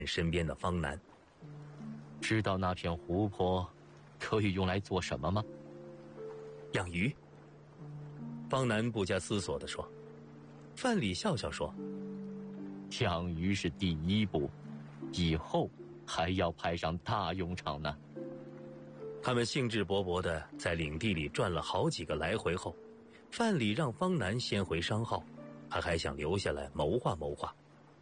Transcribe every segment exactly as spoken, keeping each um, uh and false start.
身边的方南。 知道那片湖泊可以用来做什么吗？ 养鱼。方南不加思索地说。范蠡笑笑说， 养鱼是第一步，以后还要派上大用场呢。 他们兴致勃勃地在领地里转了好几个来回后，范蠡让方南先回商号，他还想留下来谋划谋划。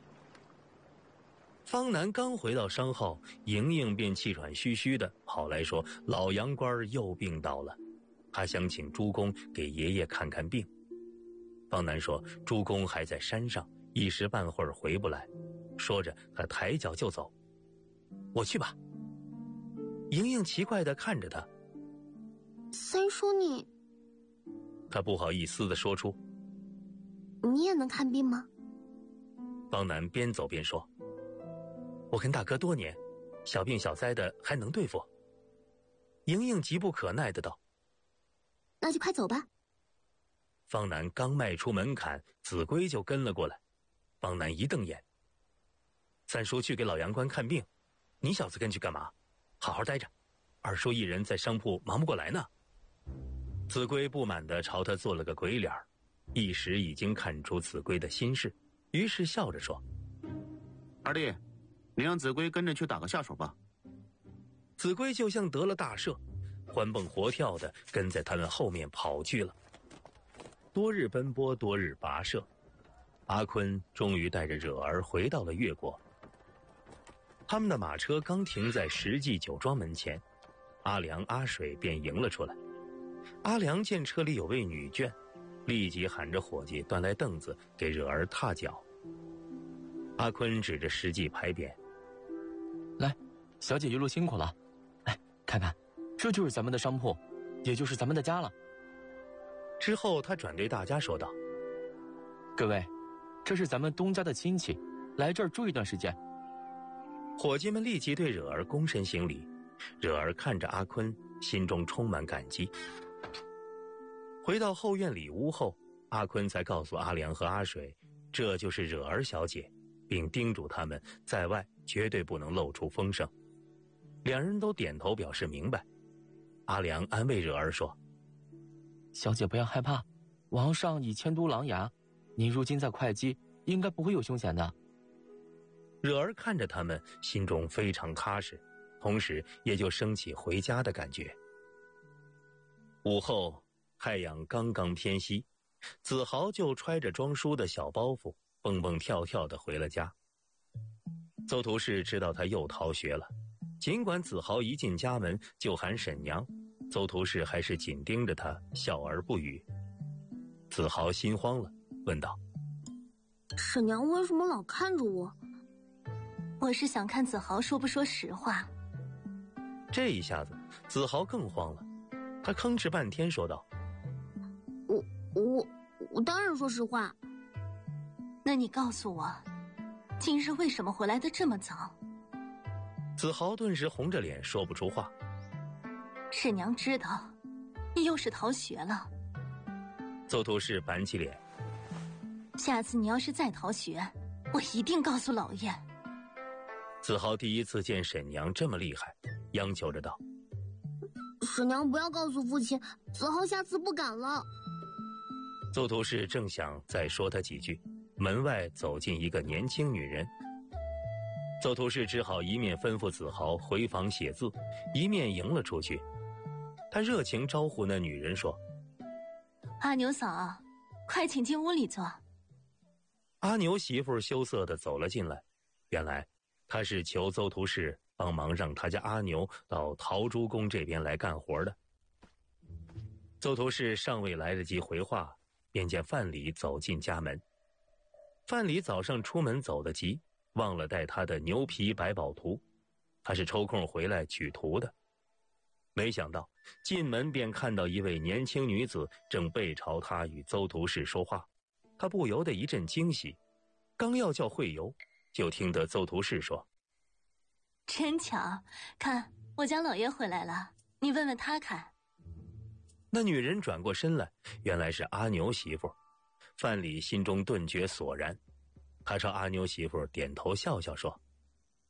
方南刚回到商号，莹莹便气喘吁吁地跑来说老杨官又病倒了，他想请诸公给爷爷看看病。方南说诸公还在山上，一时半会儿回不来，说着他抬脚就走。我去吧。莹莹奇怪地看着他。 三叔你…… 他不好意思地说出， 你也能看病吗？ 方南边走边说，我跟大哥多年，小病小灾的还能对付。莹莹急不可耐的道， 那就快走吧。 方南刚迈出门槛，子规就跟了过来。方南一瞪眼，三叔去给老杨官看病，你小子跟去干嘛？好好待着，二叔一人在商铺忙不过来呢。子规不满地朝他做了个鬼脸，一时已经看出子规的心事，于是笑着说， 二弟，你让子规跟着去打个下手吧。 子规就像得了大赦，欢蹦活跳地跟在他们后面跑去了。多日奔波，多日跋涉，阿坤终于带着惹儿回到了越国。他们的马车刚停在石记酒庄门前，阿良、阿水便迎了出来。阿良见车里有位女眷，立即喊着伙计端来凳子给惹儿踏脚。阿坤指着石记牌匾， 来，小姐一路辛苦了，来看看，这就是咱们的商铺，也就是咱们的家了。 之后他转对大家说道， 各位，这是咱们东家的亲戚，来这儿住一段时间。 伙计们立即对惹儿躬身行礼，惹儿看着阿坤，心中充满感激。回到后院里屋后，阿坤才告诉阿良和阿水，这就是惹儿小姐，并叮嘱他们在外绝对不能露出风声。两人都点头表示明白。阿良安慰惹儿说， 小姐不要害怕，王上已迁都琅琊，您如今在会稽，应该不会有凶险的。 惹儿看着他们，心中非常踏实，同时也就升起回家的感觉。午后，太阳刚刚偏西，子豪就揣着装书的小包袱，蹦蹦跳跳地回了家。邹图氏知道他又逃学了，尽管子豪一进家门就喊婶娘，邹图氏还是紧盯着他，笑而不语。子豪心慌了，问道， 婶娘为什么老看着我？ 我是想看子豪说不说实话。 这一下子子豪更慌了，他吭哧半天说道， 我我我当然说实话。 那你告诉我，今日为什么回来的这么早？ 子豪顿时红着脸说不出话。 婶娘知道你又是逃学了。 邹图氏板起脸， 下次你要是再逃学，我一定告诉老爷。 子豪第一次见婶娘这么厉害，央求着道， 婶娘不要告诉父亲，子豪下次不敢了。 邹图氏正想再说他几句，门外走进一个年轻女人。邹图氏只好一面吩咐子豪回房写字，一面迎了出去。他热情招呼那女人说， 阿牛嫂，快请进屋里坐。 阿牛媳妇羞涩地走了进来，原来他是求邹图氏帮忙让他家阿牛到陶朱公这边来干活的。邹图氏尚未来得及回话，便见范蠡走进家门。范蠡早上出门走得急，忘了带他的牛皮百宝图，他是抽空回来取图的。没想到进门便看到一位年轻女子正背朝他与邹图氏说话，他不由得一阵惊喜，刚要叫会由，就听得邹图氏说， 真巧，看我家老爷回来了，你问问他看。 那女人转过身来，原来是阿牛媳妇。范蠡心中顿觉索然，他朝阿牛媳妇点头笑笑说，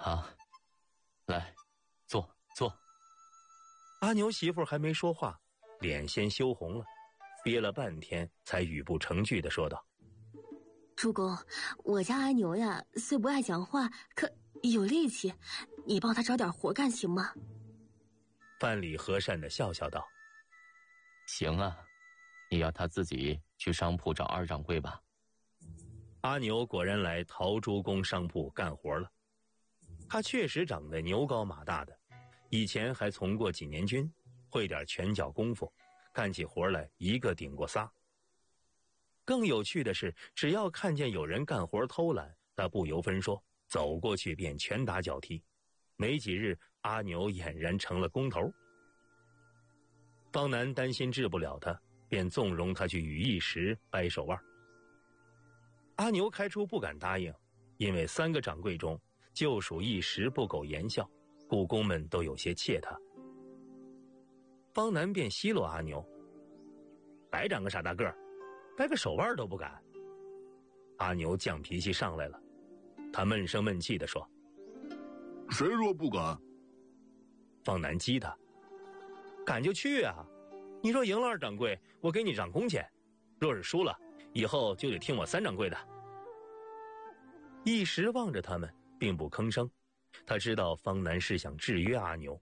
好，来，坐坐。 阿牛媳妇还没说话，脸先羞红了，憋了半天才语不成句地说道：“ 主公，我家阿牛呀，虽不爱讲话，可有力气，你帮他找点活干行吗？” 范蠡和善地笑笑道：“ 行啊，你要他自己去商铺找二掌柜吧。” 阿牛果然来陶朱公商铺干活了。他确实长得牛高马大的，以前还从过几年军，会点拳脚功夫，干起活来一个顶过仨。更有趣的是，只要看见有人干活偷懒，他不由分说，走过去便拳打脚踢。没几日，阿牛俨然成了工头。方南担心治不了他，便纵容他去与一时掰手腕。阿牛开初不敢答应，因为三个掌柜中就属一时不苟言笑，故宫们都有些怯他。方南便奚落阿牛：“白长个傻大个儿，掰个手腕都不敢。”阿牛犟脾气上来了，他闷声闷气地说：“ 谁说不敢？” 方南激他：“敢就去啊！你若赢了二掌柜，我给你涨工钱；若是输了，以后就得听我三掌柜的。”一时望着他们，并不吭声。他知道方南是想制约阿牛。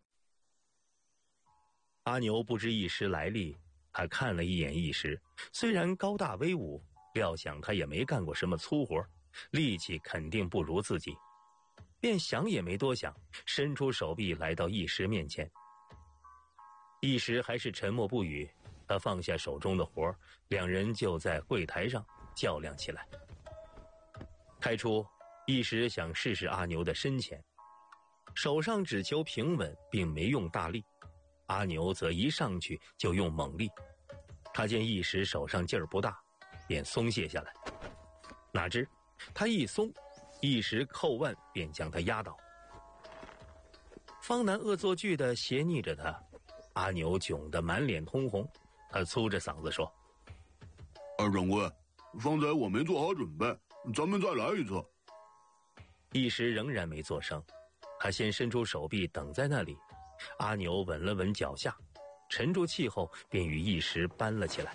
阿牛不知一时来历，他看了一眼一时，虽然高大威武，料想他也没干过什么粗活，力气肯定不如自己，便想也没多想，伸出手臂来到一时面前。一时还是沉默不语，他放下手中的活，两人就在柜台上较量起来。开初一时想试试阿牛的深浅，手上只求平稳，并没用大力。阿牛则一上去就用猛力，他见一时手上劲儿不大，便松懈下来。哪知他一松，一时扣腕便将他压倒。方南恶作剧地斜睨着他，阿牛窘得满脸通红，他粗着嗓子说：“ 二掌柜，方才我没做好准备，咱们再来一次。” 一时仍然没作声，他先伸出手臂等在那里。阿牛稳了稳脚下，沉住气后便与一时扳了起来。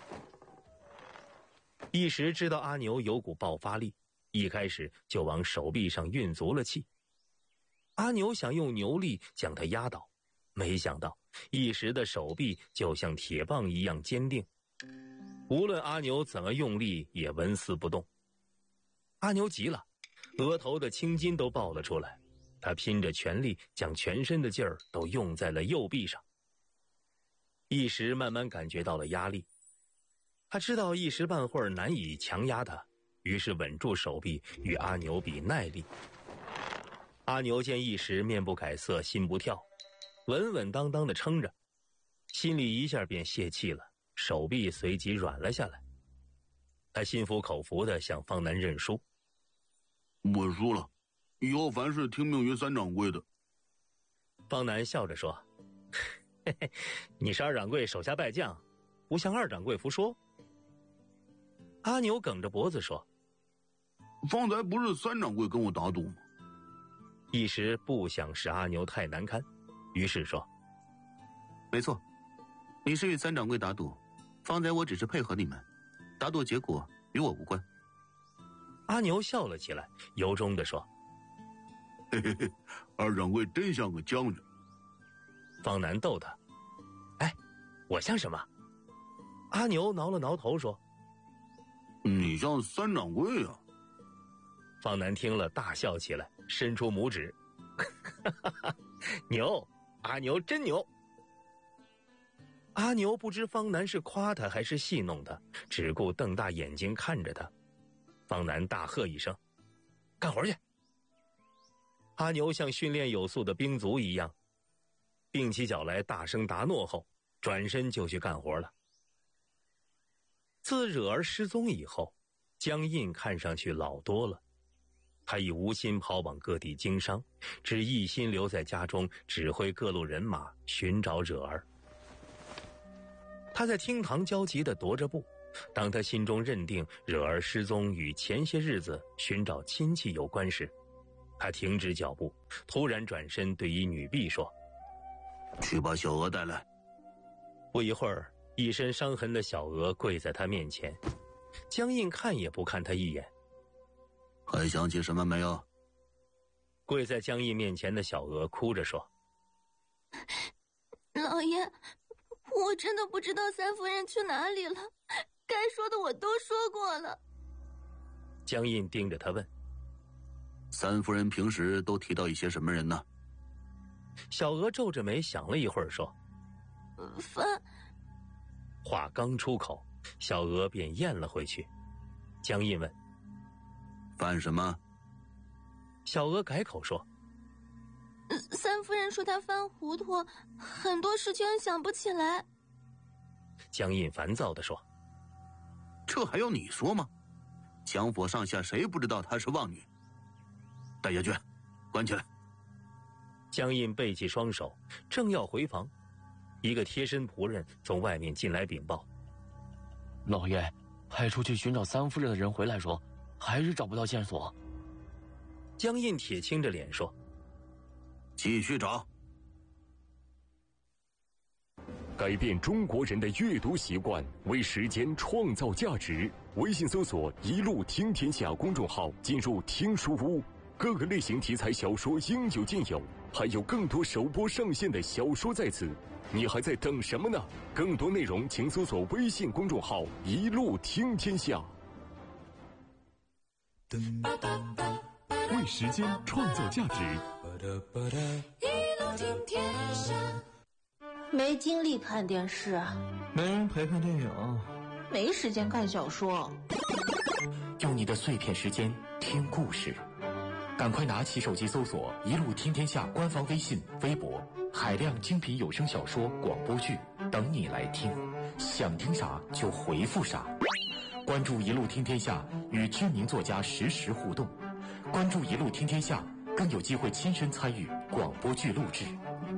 一时知道阿牛有股爆发力，一开始就往手臂上运足了气。阿牛想用牛力将他压倒，没想到一时的手臂就像铁棒一样坚定，无论阿牛怎么用力也纹丝不动。阿牛急了，额头的青筋都爆了出来，他拼着全力将全身的劲儿都用在了右臂上。一时慢慢感觉到了压力，他知道一时半会儿难以强压他，于是稳住手臂与阿牛比耐力。阿牛见一时面不改色心不跳，稳稳当当地撑着，心里一下便泄气了，手臂随即软了下来。他心服口服地向方南认输：“ 我输了，以后凡事听命于三掌柜的。” 方南笑着说：“嘿嘿，你是二掌柜手下败将，不向二掌柜服说。”阿牛梗着脖子说：“ 方才不是三掌柜跟我打赌吗？” 一时不想使阿牛太难堪，于是说：“ 没错，你是与三掌柜打赌，方才我只是配合你们，打赌结果与我无关。” 阿牛笑了起来，由衷地说：“ 嘿嘿嘿，二掌柜真像个将军。” 方南逗他：“哎，我像什么？”阿牛挠了挠头说：“ 你像三掌柜啊。” 方南听了大笑起来，伸出拇指：“哈哈哈，牛！阿牛真牛！”阿牛不知方南是夸他还是戏弄他，只顾瞪大眼睛看着他。方南大喝一声：“干活去！”阿牛像训练有素的兵卒一样，并起脚来大声答诺后，转身就去干活了。自惹儿失踪以后，江印看上去老多了。他已无心跑往各地经商，只一心留在家中指挥各路人马寻找惹儿。他在厅堂焦急地踱着步，当他心中认定惹儿失踪与前些日子寻找亲戚有关时， 他停止脚步，突然转身对一女婢说：“ 去把小娥带来。” 不一会儿，一身伤痕的小娥跪在他面前，江印看也不看他一眼。 还想起什么没有？ 跪在江印面前的小娥哭着说：“ 老爷，我真的不知道三夫人去哪里了，该说的我都说过了。” 江印盯着他问：“ 三夫人平时都提到一些什么人呢？” 小娥皱着眉想了一会儿说：“ 范。” 话刚出口，小娥便咽了回去。江印问：“ 范什么？” 小娥改口说：“ 三夫人说她犯糊涂，很多事情想不起来。” 江印烦躁地说：“ 这还要你说吗？江府上下谁不知道她是望女？带下去，关起来。” 江印背起双手，正要回房，一个贴身仆人从外面进来禀报：“ 老爷，派出去寻找三夫人的人回来说，还是找不到线索。” 江印铁青着脸说：“ 继续找。” 改变中国人的阅读习惯，为时间创造价值。微信搜索“一路听天下”公众号，进入听书屋，各个类型题材小说应有尽有，还有更多首播上线的小说在此，你还在等什么呢？更多内容请搜索微信公众号“一路听天下”。为时间创造价值。 一路听天下。没精力看电视， 没人陪看电影， 没时间看小说。 用你的碎片时间听故事，赶快拿起手机搜索“一路听天下”官方微信、微博，海量精品有声小说、广播剧等你来听。想听啥就回复啥。关注“一路听天下”，与知名作家实时互动。关注“一路听天下”，更有机会亲身参与广播剧录制。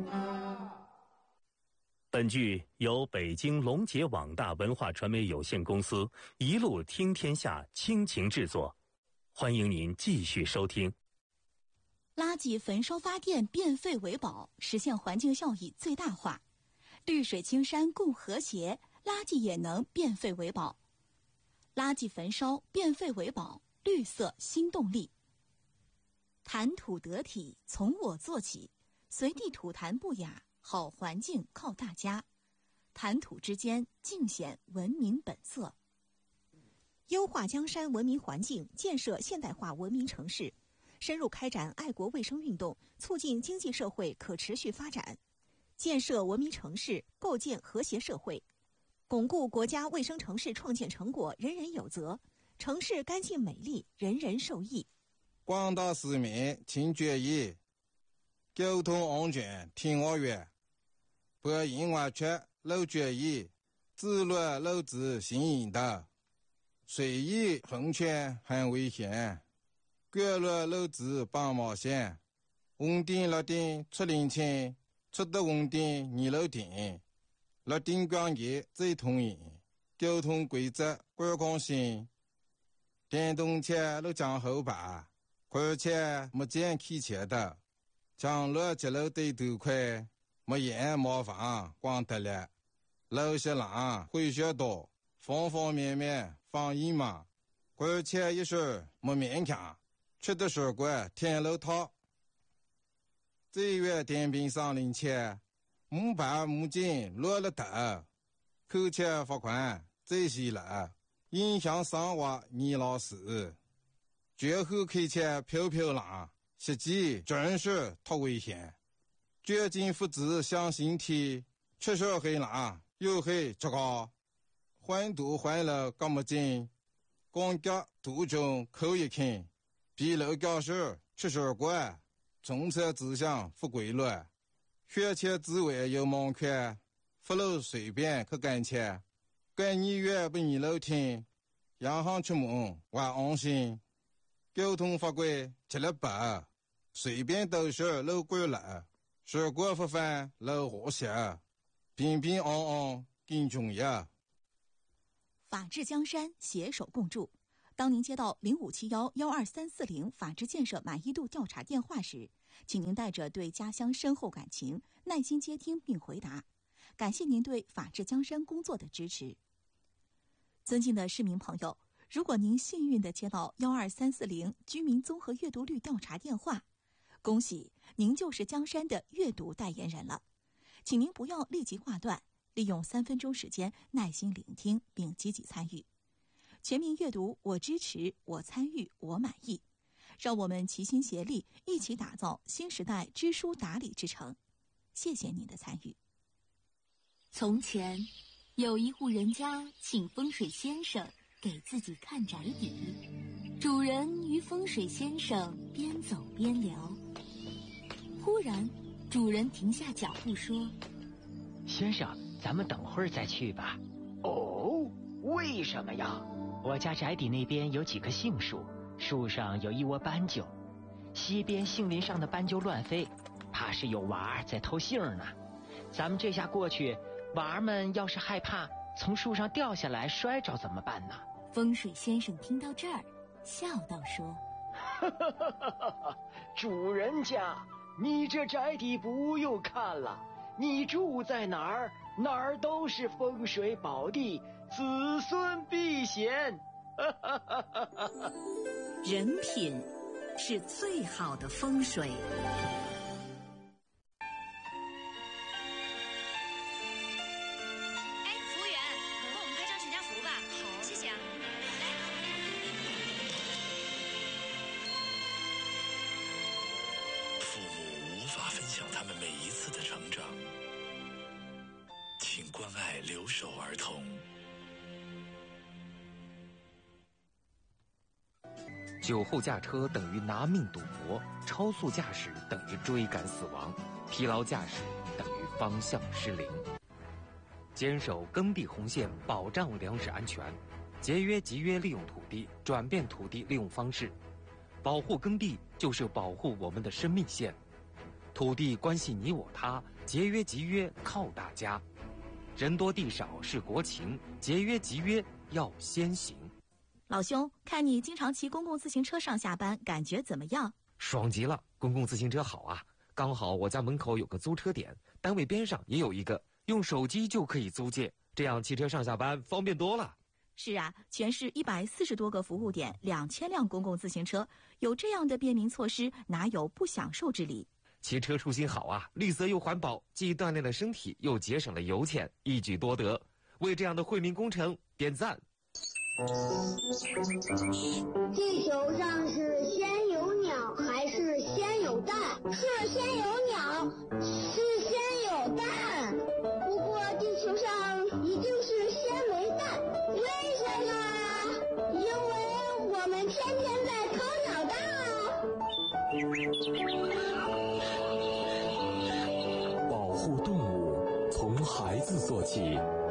本剧由北京龙杰网大文化传媒有限公司一路听天下倾情制作，欢迎您继续收听。 垃圾焚烧发电变废为宝，实现环境效益最大化。绿水青山共和谐，垃圾也能变废为宝。垃圾焚烧变废为宝，绿色新动力。谈吐得体，从我做起，随地吐痰不雅，好环境靠大家。谈吐之间尽显文明本色。优化江山文明环境，建设现代化文明城市，深入开展爱国卫生运动，促进经济社会可持续发展，建设文明城市，构建和谐社会，巩固国家卫生城市创建成果人人有责，城市干净美丽，人人受益。 广大市民请注意，交通安全听我话，不应外出漏注意，自律漏子行引导，随意横穿很危险，过路漏子绑毛线，红灯绿灯出零钱，出的红灯你漏停，绿灯光业最通行，交通规则观光性，电动车路将后排。而且没见开车的，将路接路对头快，没烟没房光得了，路些浪会学多，方方面面防疫嘛。而且一时没勉强，吃的水果天路套。这月电瓶上零钱，木牌木镜落了头，扣钱罚款这些了，影响生活你老师。绝后开车飘飘浪，实际真是太危险。绝境父子向心体，吃手黑浪又黑这个，换毒换了干么劲？光脚途中口一看，比楼教授吃水果，从车指向不规律，学前之外有盲看，不漏随便去干切，干你越不你漏听，洋行出门还安心。交通法规吃了白，随便都是漏规了，水果不犯漏和谐，平平安安更重要。 法治江山，携手共筑。 当您接到零五七幺幺二三四零法治建设满意度调查电话时，请您带着对家乡深厚感情，耐心接听并回答。感谢您对法治江山工作的支持。尊敬的市民朋友，如果您幸运地接到幺二三四零居民综合阅读率调查电话，恭喜您就是江山的阅读代言人了。请您不要立即挂断，利用三分钟时间耐心聆听并积极参与。全民阅读，我支持，我参与，我满意。让我们齐心协力，一起打造新时代知书达理之城。谢谢您的参与。 从前，有一户人家请风水先生给自己看宅邸。主人与风水先生边走边聊，忽然，主人停下脚步说：“ 先生，咱们等会儿再去吧。”“ 哦，为什么呀？”“ 我家宅邸那边有几棵杏树，树上有一窝斑鸠，西边杏林上的斑鸠乱飞，怕是有娃儿在偷杏呢。咱们这下过去，娃儿们要是害怕从树上掉下来摔着怎么办呢？” 风水先生听到这儿，笑道说：“ 哈哈哈哈哈！主人家，你这宅邸不用看了，你住在哪儿，哪儿都是风水宝地，子孙避险。” 人品是最好的风水。 哎，服务员，帮我们拍张全家福吧。好，谢谢啊。来。 父母无法分享他们每一次的成长，请关爱留守儿童。 酒后驾车等于拿命赌博，超速驾驶等于追赶死亡，疲劳驾驶等于方向失灵。坚守耕地红线，保障粮食安全；节约集约利用土地，转变土地利用方式。保护耕地就是保护我们的生命线。土地关系你我他，节约集约靠大家。人多地少是国情，节约集约要先行。 老兄，看你经常骑公共自行车上下班，感觉怎么样？ 爽极了，公共自行车好啊！刚好我家门口有个租车点，单位边上也有一个，用手机就可以租借，这样骑车上下班方便多了。 是啊，全市一百四十多个服务点，两千辆公共自行车，有这样的便民措施，哪有不享受之理？ 骑车出行好啊，绿色又环保，既锻炼了身体，又节省了油钱，一举多得。为这样的惠民工程点赞。 地球上是先有鸟还是先有蛋？是先有鸟，是先有蛋。不过地球上一定是先没蛋，为什么？因为我们天天在抠鸟蛋啊。保护动物从孩子做起。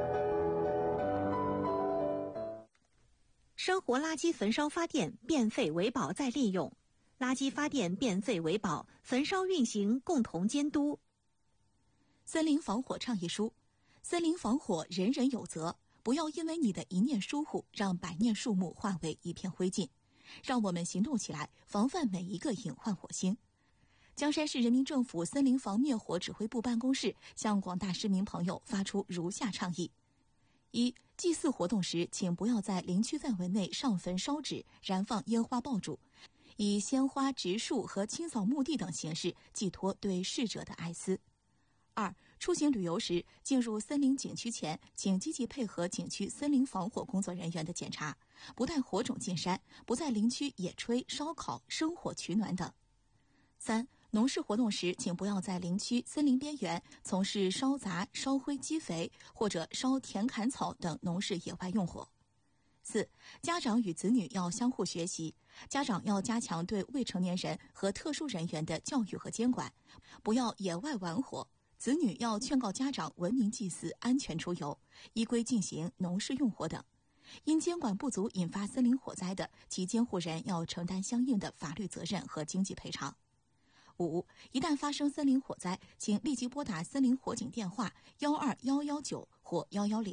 生活垃圾焚烧发电变废为宝再利用，垃圾发电变废为宝，焚烧运行共同监督。森林防火倡议书：森林防火人人有责，不要因为你的一念疏忽，让百年树木化为一片灰烬。让我们行动起来，防范每一个隐患火星。江山市人民政府森林防灭火指挥部办公室向广大市民朋友发出如下倡议：一、祭祀活动时，请不要在林区范围内上坟烧纸、燃放烟花爆竹，以鲜花、植树和清扫墓地等形式寄托对逝者的哀思。二、出行旅游时，进入森林景区前，请积极配合景区森林防火工作人员的检查，不带火种进山，不在林区野炊、烧烤、生火取暖等。三、农事活动时，请不要在林区森林边缘从事烧杂、烧灰积肥或者烧田砍草等农事野外用火。四、家长与子女要相互学习，家长要加强对未成年人和特殊人员的教育和监管，不要野外玩火。子女要劝告家长文明祭祀、安全出游，依规进行农事用火等。因监管不足引发森林火灾的，其监护人要承担相应的法律责任和经济赔偿。五、一旦发生森林火灾，请立即拨打森林火警电话幺二幺幺九或幺幺零，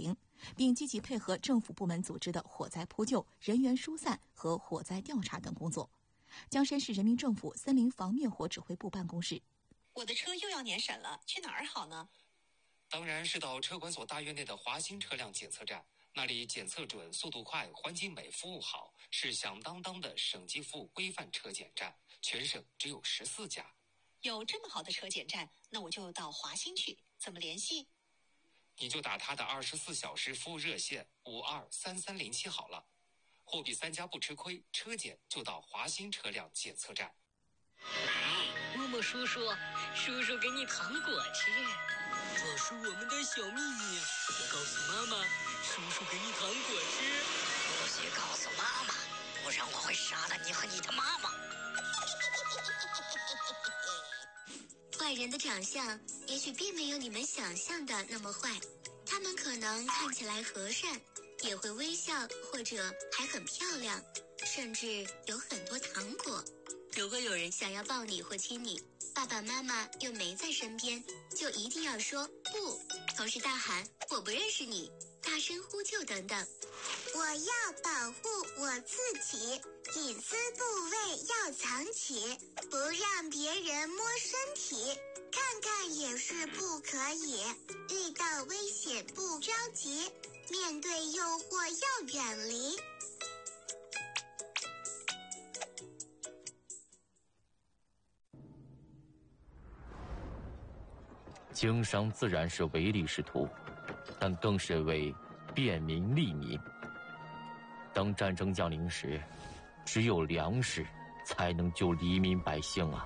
并积极配合政府部门组织的火灾扑救、人员疏散和火灾调查等工作。江山市人民政府森林防灭火指挥部办公室。 我的车又要年审了，去哪儿好呢？ 当然是到车管所大院内的华新车辆检测站，那里检测准、速度快、环境美、服务好，是响当当的省级服务规范车检站，全省只有十四家。 有这么好的车检站，那我就到华新去，怎么联系？ 你就打他的二十四小时服务热线五二三三零七好了。货比三家不吃亏，车检就到华新车辆检测站。 来，默默叔叔，叔叔给你糖果吃。 这是我们的小秘密，别告诉妈妈。叔叔给你糖果吃， 不许告诉妈妈，不然我会杀了你和你的妈妈。 坏人的长相也许并没有你们想象的那么坏，他们可能看起来和善，也会微笑，或者还很漂亮，甚至有很多糖果。如果有人想要抱你或亲你，爸爸妈妈又没在身边，就一定要说不，同时大喊我不认识你，大声呼救等等。 我要保护我自己，隐私部位要藏起，不让别人摸身体，看看也是不可以。遇到危险不着急，面对诱惑要远离。 经商自然是唯利是图，但更是为便民利民。当战争降临时，只有粮食才能救黎民百姓啊！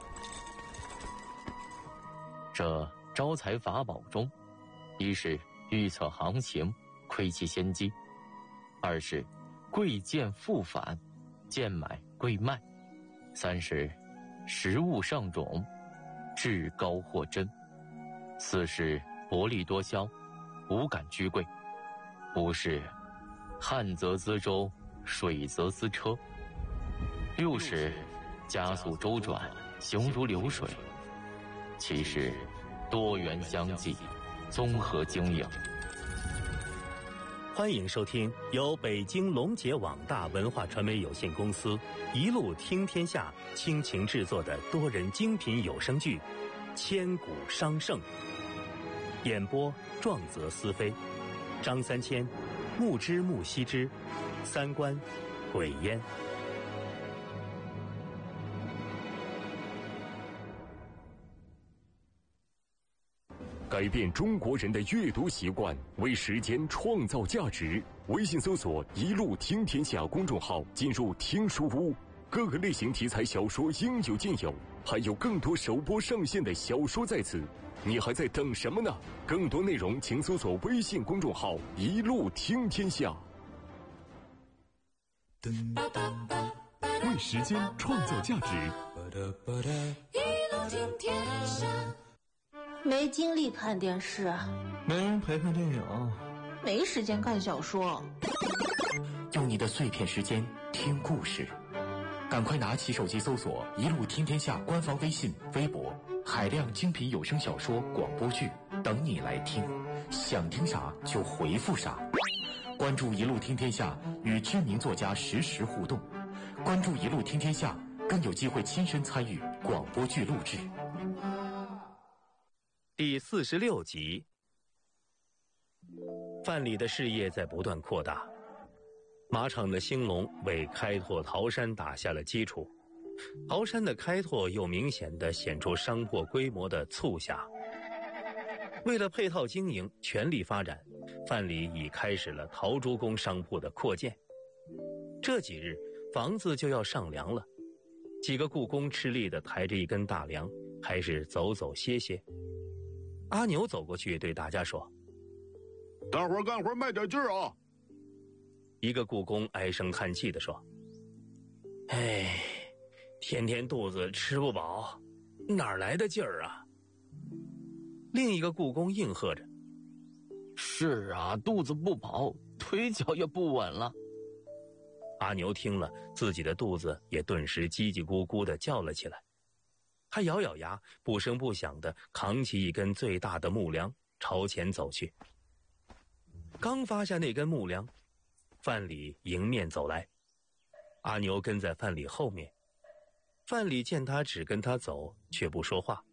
这招财法宝中，一是预测行情，窥其先机；二是贵贱复返，贱买贵卖；三是食物上种，至高货真；四是薄利多销，无感居贵；五是旱则资舟，水则资车；六是加速周转，行如流水；七是多元相济，综合经营。 欢迎收听由北京龙杰网大文化传媒有限公司一路听天下倾情制作的多人精品有声剧《千古商圣》，演播壮则思飞，张三千、木之木西之，三观鬼烟。 改变中国人的阅读习惯，为时间创造价值。微信搜索“一路听天下”公众号，进入听书屋，各个类型题材小说应有尽有，还有更多首播上线的小说在此，你还在等什么呢？更多内容请搜索微信公众号“一路听天下”。为时间创造价值。 一路听天下。没精力看电视， 没人陪看电影， 没时间看小说。 用你的碎片时间听故事，赶快拿起手机搜索“一路听天下”官方微信、微博，海量精品有声小说、广播剧等你来听，想听啥就回复啥。关注“一路听天下”，与知名作家实时互动。关注“一路听天下”，更有机会亲身参与广播剧录制。 第四十六集，范蠡的事业在不断扩大，马场的兴隆为开拓桃山打下了基础，桃山的开拓又明显地显出商埠规模的促狭。为了配套经营，全力发展，范蠡已开始了陶朱公商铺的扩建。这几日房子就要上梁了，几个雇工吃力地抬着一根大梁，开始走走歇歇。阿牛走过去对大家说：“ 大伙儿干活卖点劲儿啊！” 一个雇工唉声叹气地说：“哎，天天肚子吃不饱，哪来的劲儿啊？”另一个雇工应和着：“ 是啊，肚子不饱，腿脚也不稳了。” 阿牛听了，自己的肚子也顿时叽叽咕咕地叫了起来。他咬咬牙，不声不响地扛起一根最大的木梁，朝前走去。 刚发下那根木梁，范蠡迎面走来，阿牛跟在范蠡后面。范蠡见他只跟他走，却不说话，